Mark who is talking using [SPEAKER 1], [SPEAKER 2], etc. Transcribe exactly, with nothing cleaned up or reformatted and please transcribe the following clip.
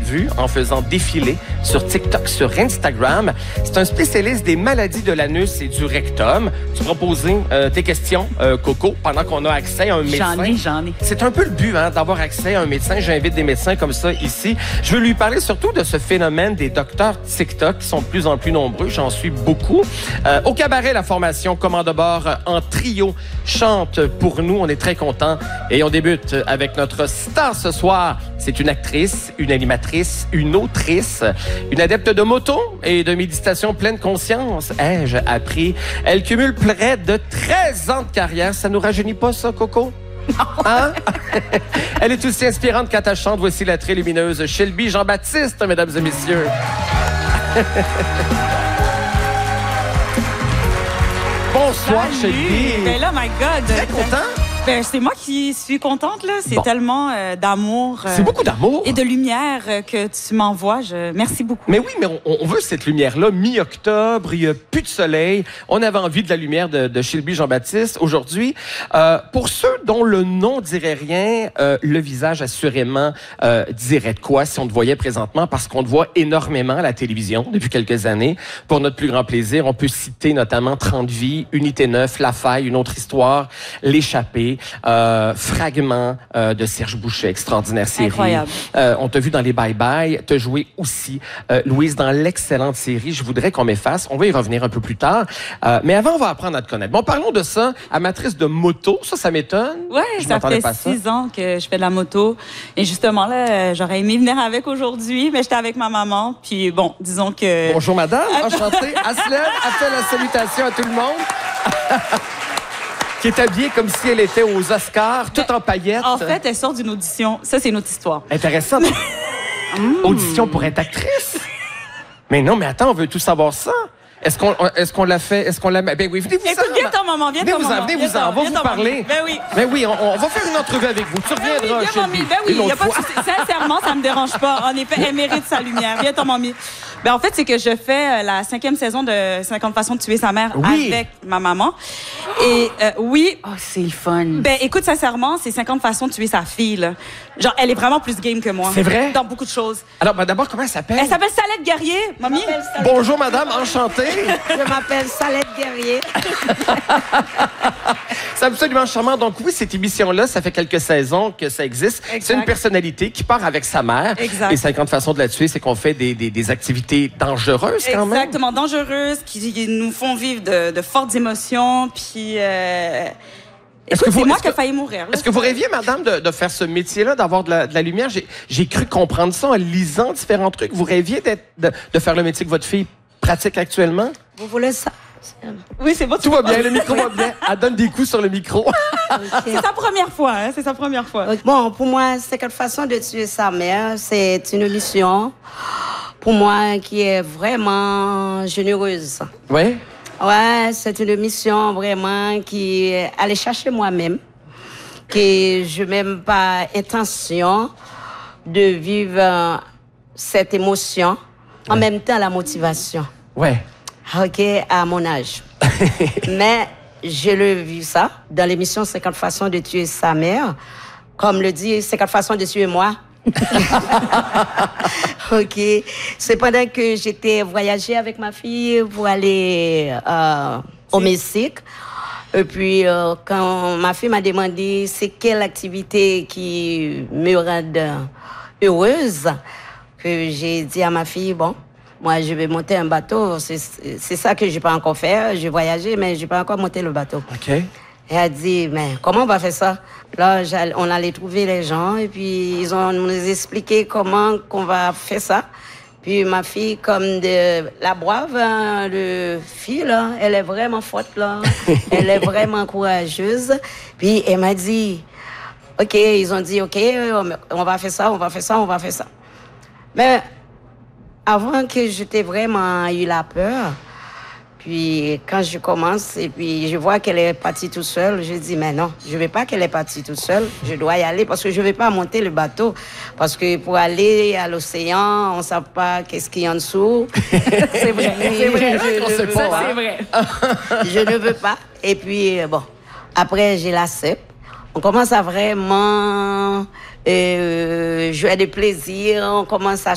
[SPEAKER 1] vues en faisant défiler sur TikTok, sur Instagram. C'est un spécialiste des maladies de l'anus et du rectum. Tu pourras poser euh, tes questions, euh, Coco, pendant qu'on a accès à un médecin.
[SPEAKER 2] J'en ai, j'en ai.
[SPEAKER 1] C'est un peu le but, hein, d'avoir accès à un médecin. J'invite des médecins comme ça ici. Je veux lui parler surtout de ce phénomène des docteurs TikTok qui sont de plus en plus nombreux. J'en suis beaucoup. Euh, au cabaret, la formation commande de bord en trio chante pour nous. On est très contents. Et on débute avec notre star ce soir. C'est une actrice, une animatrice, une autrice, une adepte de moto et de méditation pleine conscience, ai-je appris. Elle cumule près de treize ans de carrière. Ça nous rajeunit pas, ça, Coco? Hein? Elle est aussi inspirante quand elle chante. Voici la très lumineuse Shelby Jean-Baptiste, mesdames et messieurs. Bonsoir,
[SPEAKER 2] Salut.
[SPEAKER 1] Shelby.
[SPEAKER 2] Ben là, my God.
[SPEAKER 1] Très content.
[SPEAKER 2] Ben, c'est moi qui suis contente, là. C'est
[SPEAKER 1] Bon.
[SPEAKER 2] tellement euh, d'amour. euh,
[SPEAKER 1] C'est beaucoup d'amour.
[SPEAKER 2] Et de lumière euh, que tu m'envoies. Je... Merci beaucoup.
[SPEAKER 1] Mais oui, mais on, on veut cette lumière-là. Mi-octobre, il n'y a plus de soleil. On avait envie de la lumière de, de Shelby Jean-Baptiste aujourd'hui. Euh, pour ceux dont le nom dirait rien, euh, le visage assurément euh, dirait de quoi si on te voyait présentement, parce qu'on te voit énormément à la télévision depuis quelques années. Pour notre plus grand plaisir, on peut citer notamment trente vies, Unité neuf, La Faille, Une autre histoire, L'échappée, euh, Fragments euh, de Serge Boucher, extraordinaire série.
[SPEAKER 2] Incroyable.
[SPEAKER 1] Euh, on t'a vu dans les Bye Bye, t'as joué aussi, euh, Louise, dans l'excellente série Je voudrais qu'on m'efface. On va y revenir un peu plus tard. Euh, mais avant, on va apprendre à te connaître. Bon, parlons de ça. Amatrice de moto, ça, ça m'étonne.
[SPEAKER 2] Ouais,
[SPEAKER 1] Je
[SPEAKER 2] ça
[SPEAKER 1] m'attendais
[SPEAKER 2] fait
[SPEAKER 1] pas à ça.
[SPEAKER 2] six ans que je fais de la moto. Et justement, là, euh, j'aurais aimé venir avec aujourd'hui, mais j'étais avec ma maman. Puis bon, disons que...
[SPEAKER 1] Bonjour, madame. Enchantée. Elle se lève, elle fait la salutation à tout le monde. Qui est habillée comme si elle était aux Oscars, toute en paillettes.
[SPEAKER 2] En fait, elle sort d'une audition. Ça, c'est une autre histoire.
[SPEAKER 1] Intéressant. Audition pour être actrice? Mais non, mais attends, on veut tout savoir ça. Est-ce qu'on est-ce qu'on l'a fait? Est-ce qu'on l'a... Ben oui, venez-vous-en.
[SPEAKER 2] Écoute, viens ton maman, viens ton
[SPEAKER 1] Venez-vous-en,
[SPEAKER 2] maman.
[SPEAKER 1] venez-vous-en. On va
[SPEAKER 2] Viens
[SPEAKER 1] vous
[SPEAKER 2] ton
[SPEAKER 1] parler.
[SPEAKER 2] maman. Ben oui.
[SPEAKER 1] Ben oui, on, on va faire une entrevue avec vous. Tu
[SPEAKER 2] Ben oui,
[SPEAKER 1] reviendras,
[SPEAKER 2] viens,
[SPEAKER 1] Shelby.
[SPEAKER 2] mamie. Ben oui,
[SPEAKER 1] Une
[SPEAKER 2] il y a
[SPEAKER 1] autre
[SPEAKER 2] pas de
[SPEAKER 1] fois.
[SPEAKER 2] souci. Sincèrement, ça me dérange pas. En effet, elle mérite sa lumière. Viens ton mamie. Ben, en fait, c'est que je fais euh, la cinquième saison de cinquante façons de tuer sa mère
[SPEAKER 1] Oui.
[SPEAKER 2] avec ma maman. Et euh, oui,
[SPEAKER 3] Oh, c'est le fun.
[SPEAKER 2] ben écoute, sincèrement, c'est cinquante façons de tuer sa fille, là. Genre, elle est vraiment plus game que moi.
[SPEAKER 1] C'est vrai?
[SPEAKER 2] Dans beaucoup de choses.
[SPEAKER 1] Alors, ben, d'abord, comment elle s'appelle?
[SPEAKER 2] Elle s'appelle Salette Guerrier, mamie.
[SPEAKER 1] Bonjour, madame. Enchantée.
[SPEAKER 4] Je m'appelle Salette Guerrier.
[SPEAKER 1] C'est absolument charmant. Donc oui, cette émission-là, ça fait quelques saisons que ça existe.
[SPEAKER 2] Exact.
[SPEAKER 1] C'est une personnalité qui part avec sa mère.
[SPEAKER 2] Exact.
[SPEAKER 1] Et cinquante façons de la tuer, c'est qu'on fait des, des, des activités dangereuses quand même.
[SPEAKER 2] Exactement, dangereuses, qui nous font vivre de, de fortes émotions, puis... Euh...
[SPEAKER 1] Est-ce
[SPEAKER 2] Écoute,
[SPEAKER 1] que vous-
[SPEAKER 2] c'est moi
[SPEAKER 1] est-ce
[SPEAKER 2] qui ai
[SPEAKER 1] que-
[SPEAKER 2] failli mourir. là.
[SPEAKER 1] Est-ce que vous rêviez, madame, de, de faire ce métier-là, d'avoir de la, de la lumière? J'ai, j'ai cru comprendre ça en lisant différents trucs. Vous rêviez d'être, de, de faire le métier que votre fille pratique actuellement?
[SPEAKER 4] Vous voulez ça?
[SPEAKER 2] Oui, c'est bon.
[SPEAKER 1] Tout va bien, le micro va bien. Elle donne des coups sur le micro.
[SPEAKER 2] C'est sa première fois, hein, c'est sa première fois.
[SPEAKER 4] Bon, pour moi, c'est cette façon de tuer sa mère, c'est une mission, pour moi, qui est vraiment généreuse.
[SPEAKER 1] Oui?
[SPEAKER 4] Ouais, c'est une mission vraiment qui allait chercher moi-même, que je n'ai même pas intention de vivre euh, cette émotion, en même temps la motivation.
[SPEAKER 1] Ouais.
[SPEAKER 4] OK, à mon âge. Mais je le vis ça dans l'émission cinquante façons de tuer sa mère. Comme le dit cinquante façons de tuer moi. OK. C'est pendant que j'étais voyager avec ma fille pour aller euh, au Mexique. Et puis, euh, quand ma fille m'a demandé c'est quelle activité qui me rend heureuse, que j'ai dit à ma fille, bon, moi, je vais monter un bateau. C'est c'est ça que je n'ai pas encore fait. J'ai voyagé, mais je n'ai pas encore monté le bateau.
[SPEAKER 1] OK.
[SPEAKER 4] Et elle a dit, mais comment on va faire ça? Là, j'all- on allait trouver les gens et puis ils ont nous expliqué comment qu'on va faire ça. Puis ma fille, comme de la brave, hein, le fille, là, elle est vraiment forte, là. Elle est vraiment courageuse. Puis elle m'a dit, OK, ils ont dit, OK, on va faire ça, on va faire ça, on va faire ça. Mais avant que j'étais vraiment eu la peur, puis quand je commence et puis je vois qu'elle est partie toute seule, je dis mais non, je ne veux pas qu'elle est partie toute seule, je dois y aller parce que je ne vais pas monter le bateau. Parce que pour aller à l'océan, on ne sait pas qu'est-ce qu'il y a en dessous.
[SPEAKER 2] C'est vrai, c'est vrai.
[SPEAKER 4] Je
[SPEAKER 1] On
[SPEAKER 4] ne
[SPEAKER 1] sait
[SPEAKER 4] veux
[SPEAKER 1] pas,
[SPEAKER 4] pas.
[SPEAKER 2] C'est vrai.
[SPEAKER 4] Je ne veux pas. Et puis, euh, bon, après, j'ai la C E P. On commence à vraiment euh, jouer de plaisir, on commence à